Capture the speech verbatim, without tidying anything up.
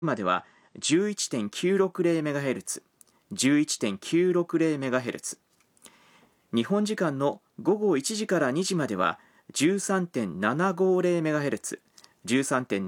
までは じゅういってんきゅうろくゼロメガヘルツ、じゅういってんきゅうろくゼロメガヘルツ、日本時間の午後いちじからにじまでは じゅうさんてんななごゼロメガヘルツ、じゅうさんてん